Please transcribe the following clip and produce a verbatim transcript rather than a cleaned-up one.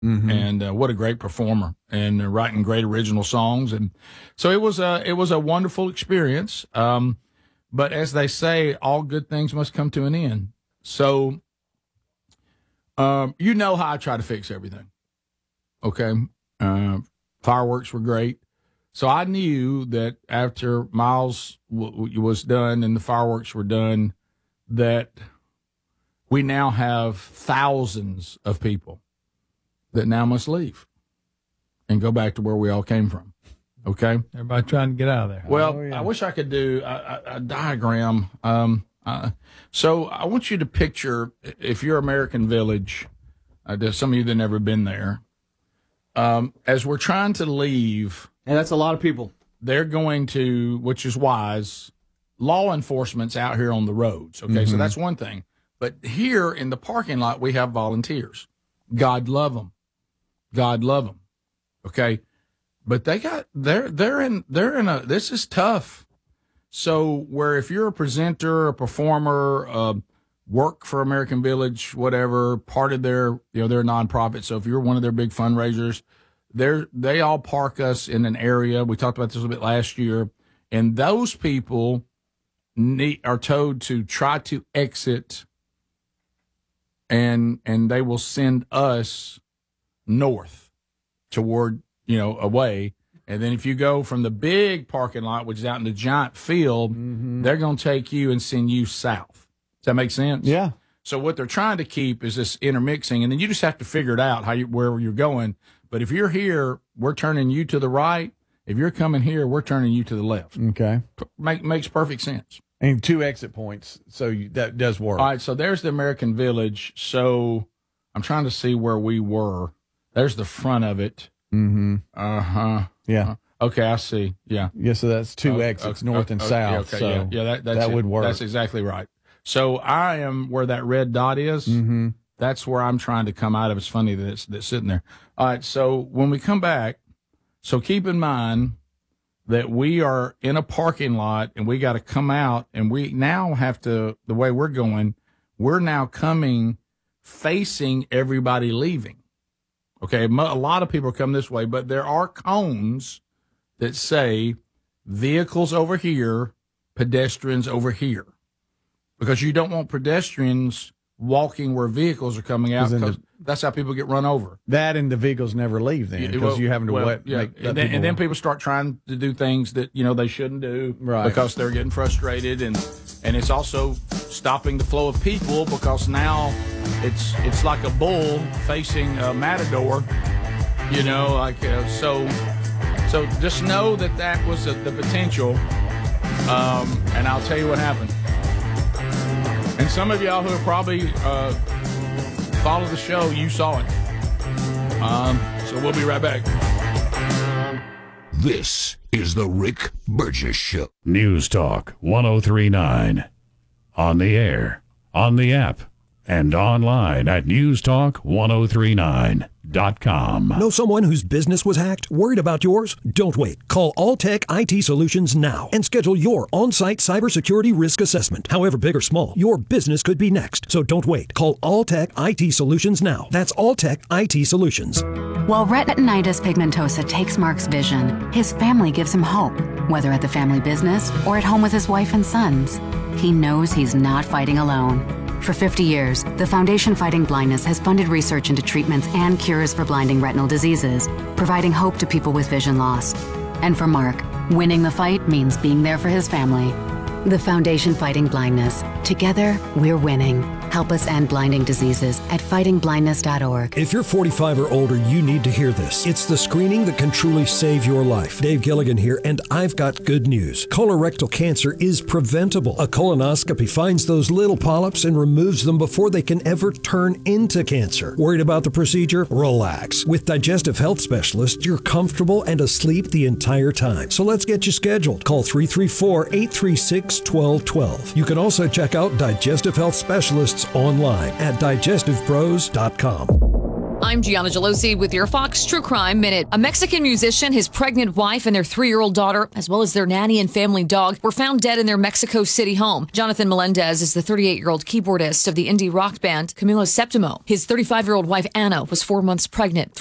Mm-hmm. And uh, what a great performer, and uh, writing great original songs. And so it was a, it was a wonderful experience. Um, but as they say, all good things must come to an end. So, um, you know how I try to fix everything. Okay. Uh, fireworks were great. So I knew that after Miles w- was done and the fireworks were done, that we now have thousands of people that now must leave and go back to where we all came from. Okay? Everybody trying to get out of there. Well, oh, yeah. I wish I could do a, a, a diagram. Um, uh, so I want you to picture, if you're American Village, uh, there's some of you that never been there, um, as we're trying to leave. And that's a lot of people. They're going to, which is wise, law enforcement's out here on the roads. Okay, mm-hmm. So that's one thing. But here in the parking lot, we have volunteers. God love them. God love them. Okay. But they got, they're, they're in, they're in a, this is tough. So where if you're a presenter, a performer, uh, work for American Village, whatever, part of their, you know, they're a nonprofit. So if you're one of their big fundraisers, they're, they all park us in an area. We talked about this a little bit last year. And those people need, are told to try to exit, and, and they will send us north toward, you know, away. And then if you go from the big parking lot, which is out in the giant field, mm-hmm. they're going to take you and send you south. Does that make sense? Yeah. So what they're trying to keep is this intermixing, and then you just have to figure it out how you, where you're going. But if you're here, we're turning you to the right. If you're coming here, we're turning you to the left. Okay. Make, makes perfect sense. And two exit points, so you, that does work. All right, so there's the American Village. So I'm trying to see where we were. There's the front of it. Mm-hmm. Uh-huh. Yeah. Uh-huh. Okay, I see. Yeah. Yeah, so that's two okay, exits, okay, north okay, and okay, south. Okay, so yeah, yeah that, that's that it. would work. That's exactly right. So I am where that red dot is. Mm-hmm. That's where I'm trying to come out of. It's funny that it's that's sitting there. All right, so when we come back, so keep in mind that we are in a parking lot and we got to come out, and we now have to, the way we're going, we're now coming facing everybody leaving. Okay, a lot of people come this way, but there are cones that say vehicles over here, pedestrians over here, because you don't want pedestrians walking where vehicles are coming out, because that's how people get run over. That and the vehicles never leave then, because well, you're having to well, wet. Yeah. Make, and, then, and then people start trying to do things that, you know, they shouldn't do, right, because they're getting frustrated, and and it's also stopping the flow of people, because now it's it's like a bull facing a matador, you know, like uh, so. So just know that that was a, the potential, um, and I'll tell you what happened. And some of y'all who have probably uh, followed the show, you saw it. Um, so we'll be right back. This is the Rick Burgess Show. News Talk one oh three point nine. On the air, on the app, and online at news talk ten thirty-nine dot com. Know someone whose business was hacked? Worried about yours? Don't wait. Call Alltech I T Solutions now and schedule your on-site cybersecurity risk assessment. However big or small, your business could be next. So don't wait. Call Alltech I T Solutions now. That's Alltech I T Solutions. While retinitis pigmentosa takes Mark's vision, his family gives him hope, whether at the family business or at home with his wife and sons. He knows he's not fighting alone. For fifty years, the Foundation Fighting Blindness has funded research into treatments and cures for blinding retinal diseases, providing hope to people with vision loss. And for Mark, winning the fight means being there for his family. The Foundation Fighting Blindness. Together, we're winning. Help us end blinding diseases at fighting blindness dot org. If you're forty-five or older, you need to hear this. It's the screening that can truly save your life. Dave Gilligan here, and I've got good news. Colorectal cancer is preventable. A colonoscopy finds those little polyps and removes them before they can ever turn into cancer. Worried about the procedure? Relax. With Digestive Health Specialists, you're comfortable and asleep the entire time. So let's get you scheduled. Call three three four, eight three six, one two one two. You can also check out Digestive Health Specialists online at digestive pros dot com. I'm Gianna Gelosi with your Fox True Crime Minute. A Mexican musician, his pregnant wife, and their three-year-old daughter, as well as their nanny and family dog, were found dead in their Mexico City home. Jonathan Melendez is the thirty-eight-year-old keyboardist of the indie rock band Camilo Septimo. His thirty-five-year-old wife, Anna, was four months pregnant.